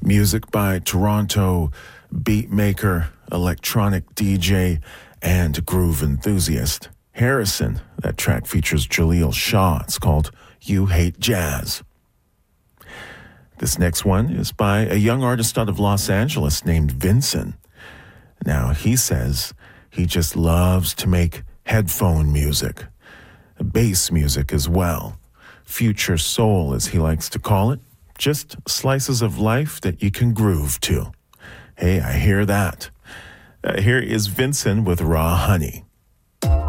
Music by Toronto beat maker, electronic DJ, and groove enthusiast Harrison. That track features Jaleel Shaw. It's called You Hate Jazz. This next one is by a young artist out of Los Angeles named Vincent. Now, he says he just loves to make headphone music, bass music as well, future soul as he likes to call it, just slices of life that you can groove to. Hey, I hear that. Here is Vincent with Raw Honey.